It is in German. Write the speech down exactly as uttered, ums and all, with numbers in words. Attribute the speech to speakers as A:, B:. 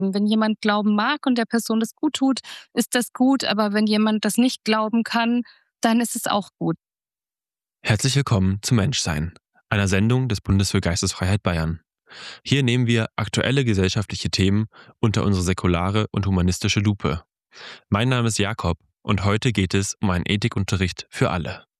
A: Wenn jemand glauben mag und der Person das gut tut, ist das gut, aber wenn jemand das nicht glauben kann, dann ist es auch gut.
B: Herzlich willkommen zu Menschsein, einer Sendung des Bundes für Geistesfreiheit Bayern. Hier nehmen wir aktuelle gesellschaftliche Themen unter unsere säkulare und humanistische Lupe. Mein Name ist Jakob und heute geht es um einen Ethikunterricht für alle.